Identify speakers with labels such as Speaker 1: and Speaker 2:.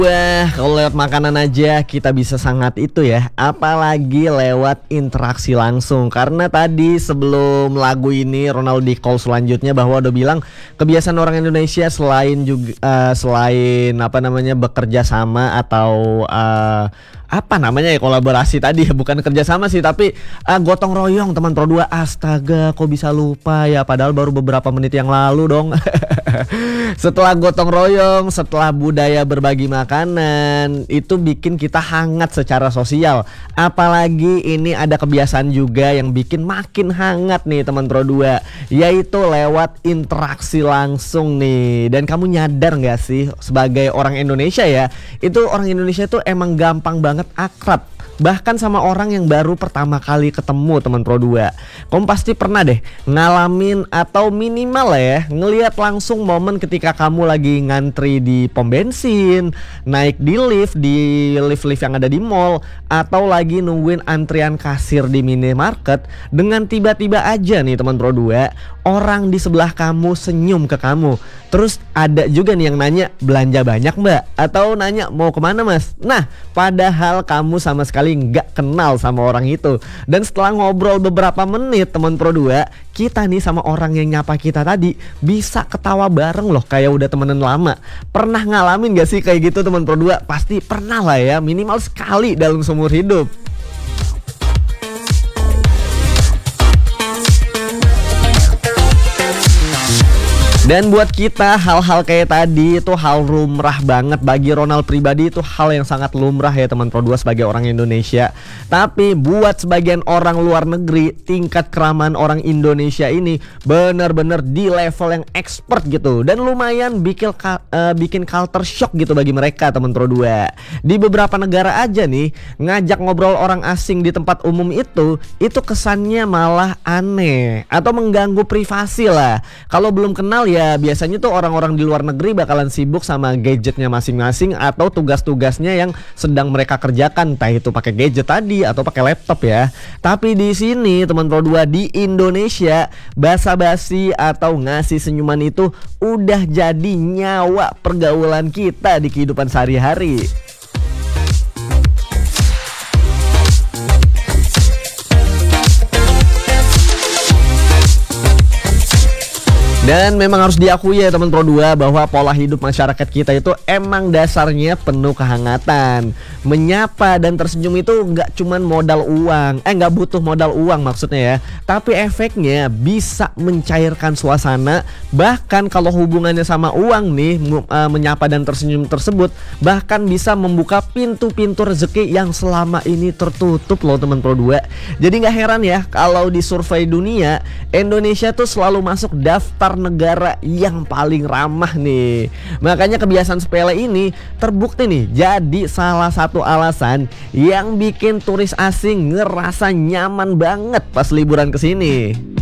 Speaker 1: Wah, kalau lewat makanan aja kita bisa sangat itu ya, apalagi lewat interaksi langsung. Karena tadi sebelum lagu ini Ronald di call selanjutnya bahwa udah bilang kebiasaan orang Indonesia selain apa namanya bekerja sama atau apa namanya ya kolaborasi tadi ya, bukan kerjasama sih tapi gotong royong teman Pro 2. Astaga, kok bisa lupa ya, padahal baru beberapa menit yang lalu dong. Setelah gotong royong, setelah budaya berbagi makanan, itu bikin kita hangat secara sosial. Apalagi ini ada kebiasaan juga yang bikin makin hangat nih teman Pro 2, yaitu lewat interaksi langsung nih. Dan kamu nyadar gak sih sebagai orang Indonesia ya, itu orang Indonesia tuh emang gampang banget akrab, bahkan sama orang yang baru pertama kali ketemu teman Pro 2. Kamu pasti pernah deh ngalamin atau minimal lah ya ngelihat langsung momen ketika kamu lagi ngantri di pom bensin, naik di lift yang ada di mall, atau lagi nungguin antrian kasir di minimarket. Dengan tiba-tiba aja nih teman Pro 2, orang di sebelah kamu senyum ke kamu. Terus ada juga nih yang nanya, belanja banyak mbak? Atau nanya mau kemana mas? Nah, padahal kamu sama sekali nggak kenal sama orang itu. Dan setelah ngobrol beberapa menit teman Pro 2, kita nih sama orang yang nyapa kita tadi bisa ketawa bareng loh, kayak udah temenan lama. Pernah ngalamin gak sih kayak gitu teman Pro 2? Pasti pernah lah ya, minimal sekali dalam seumur hidup. Dan buat kita hal-hal kayak tadi itu hal lumrah banget. Bagi Ronald pribadi itu hal yang sangat lumrah ya teman Pro 2 sebagai orang Indonesia. Tapi buat sebagian orang luar negeri, tingkat keramaan orang Indonesia ini benar-benar di level yang expert gitu. Dan lumayan bikin culture shock gitu bagi mereka teman Pro 2. Di beberapa negara aja nih, ngajak ngobrol orang asing di tempat umum itu kesannya malah aneh atau mengganggu privasi lah. Kalau belum kenal ya biasanya tuh orang-orang di luar negeri bakalan sibuk sama gadgetnya masing-masing atau tugas-tugasnya yang sedang mereka kerjakan, entah itu pakai gadget tadi atau pakai laptop ya. Tapi di sini teman Pro 2 di Indonesia, basa-basi atau ngasih senyuman itu udah jadi nyawa pergaulan kita di kehidupan sehari-hari. Dan memang harus diakui ya teman Pro 2 bahwa pola hidup masyarakat kita itu emang dasarnya penuh kehangatan. Menyapa dan tersenyum itu nggak cuman modal uang, nggak butuh modal uang maksudnya ya, tapi efeknya bisa mencairkan suasana. Bahkan kalau hubungannya sama uang nih, menyapa dan tersenyum tersebut bahkan bisa membuka pintu-pintu rezeki yang selama ini tertutup loh teman Pro 2. Jadi nggak heran ya kalau di survei dunia, Indonesia tuh selalu masuk daftar negara yang paling ramah nih. Makanya kebiasaan sepele ini terbukti nih jadi salah satu alasan yang bikin turis asing ngerasa nyaman banget pas liburan ke sini.